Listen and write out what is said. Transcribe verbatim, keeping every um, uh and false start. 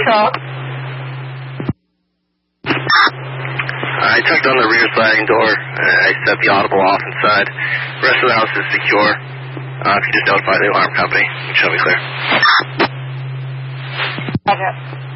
Patrol. I took on the rear sliding door. I set the audible off inside. The rest of the house is secure. Uh, if you just notify the alarm company, it should be clear. Roger.